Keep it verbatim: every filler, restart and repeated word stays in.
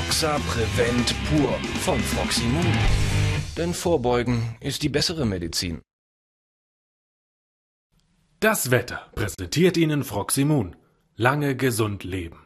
Froxa Prevent Pur von Froximum. Denn Vorbeugen ist die bessere Medizin. Das Wetter präsentiert Ihnen Froximum. Lange gesund leben.